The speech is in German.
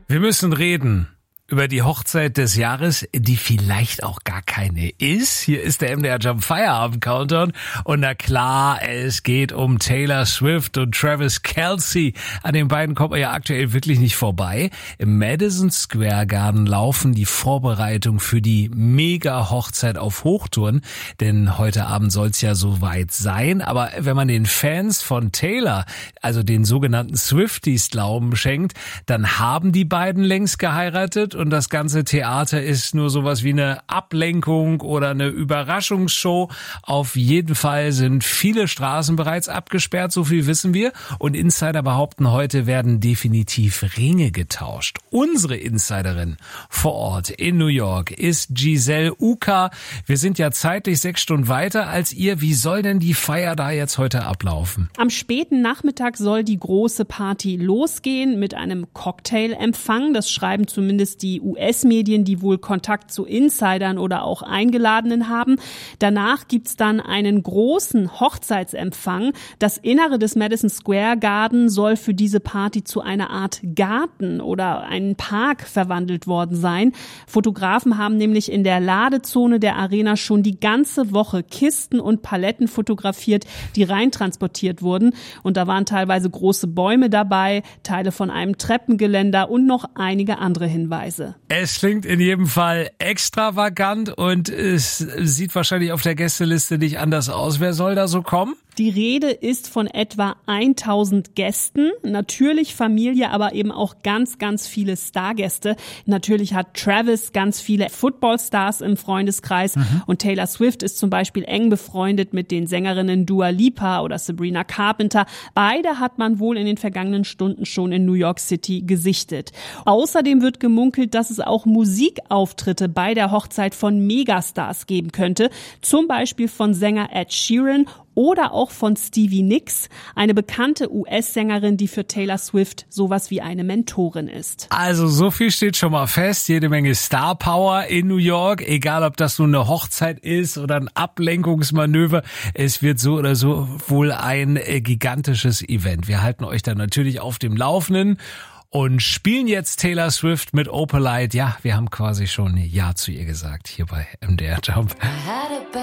Wir müssen reden über die Hochzeit des Jahres, die vielleicht auch gar keine ist. Hier ist der MDR Jump Feierabend Countdown. Und na klar, es geht um Taylor Swift und Travis Kelce. An den beiden kommt man ja aktuell wirklich nicht vorbei. Im Madison Square Garden laufen die Vorbereitungen für die Mega-Hochzeit auf Hochtouren. Denn heute Abend soll es ja soweit sein. Aber wenn man den Fans von Taylor, also den sogenannten Swifties, Glauben schenkt, dann haben die beiden längst geheiratet. Und das ganze Theater ist nur sowas wie eine Ablenkung oder eine Überraschungsshow. Auf jeden Fall sind viele Straßen bereits abgesperrt, so viel wissen wir. Und Insider behaupten, heute werden definitiv Ringe getauscht. Unsere Insiderin vor Ort in New York ist Giselle Uka. Wir sind ja zeitlich 6 Stunden weiter als ihr. Wie soll denn die Feier da jetzt heute ablaufen? Am späten Nachmittag soll die große Party losgehen mit einem Cocktailempfang. Das schreiben zumindest die US-Medien, die wohl Kontakt zu Insidern oder auch Eingeladenen haben. Danach gibt's dann einen großen Hochzeitsempfang. Das Innere des Madison Square Garden soll für diese Party zu einer Art Garten oder einen Park verwandelt worden sein. Fotografen haben nämlich in der Ladezone der Arena schon die ganze Woche Kisten und Paletten fotografiert, die reintransportiert wurden. Und da waren teilweise große Bäume dabei, Teile von einem Treppengeländer und noch einige andere Hinweise. Es klingt in jedem Fall extravagant und es sieht wahrscheinlich auf der Gästeliste nicht anders aus. Wer soll da so kommen? Die Rede ist von etwa 1000 Gästen, natürlich Familie, aber eben auch ganz, ganz viele Stargäste. Natürlich hat Travis ganz viele Footballstars im Freundeskreis und Taylor Swift ist zum Beispiel eng befreundet mit den Sängerinnen Dua Lipa oder Sabrina Carpenter. Beide hat man wohl in den vergangenen Stunden schon in New York City gesichtet. Außerdem wird gemunkelt, dass es auch Musikauftritte bei der Hochzeit von Megastars geben könnte, zum Beispiel von Sänger Ed Sheeran oder auch von Stevie Nicks, eine bekannte US-Sängerin, die für Taylor Swift sowas wie eine Mentorin ist. Also so viel steht schon mal fest, jede Menge Star Power in New York, egal ob das nun eine Hochzeit ist oder ein Ablenkungsmanöver, es wird so oder so wohl ein gigantisches Event. Wir halten euch dann natürlich auf dem Laufenden und spielen jetzt Taylor Swift mit Opalite. Ja, wir haben quasi schon Ja zu ihr gesagt hier bei MDR Jump.